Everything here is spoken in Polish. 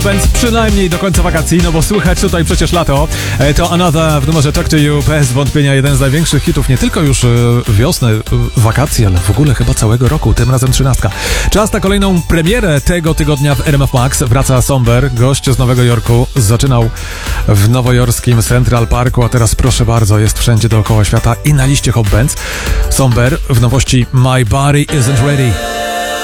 Więc przynajmniej do końca wakacji, no bo słychać tutaj przecież lato. To Another w numerze Talk to You, bez wątpienia jeden z największych hitów, nie tylko już wiosny, wakacji, ale w ogóle chyba całego roku, tym razem 13. Czas na kolejną premierę tego tygodnia w RMF Max. Wraca Somber, gość z Nowego Jorku. Zaczynał w nowojorskim Central Parku, a teraz proszę bardzo, jest wszędzie dookoła świata i na liście Hot Bands. Somber w nowości My Body Isn't Ready.